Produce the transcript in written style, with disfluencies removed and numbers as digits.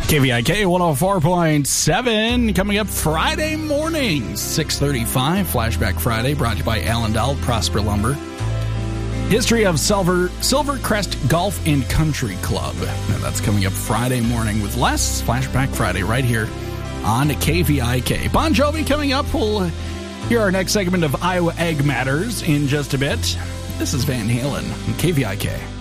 KVIK 104.7 coming up Friday morning, 6:35, Flashback Friday, brought to you by Allendale, Prosper Lumber. History of Silvercrest Golf and Country Club. Now that's coming up Friday morning with Les. Flashback Friday right here on KVIK. Bon Jovi coming up. We'll hear our next segment of Iowa Egg Matters in just a bit. This is Van Halen on KVIK.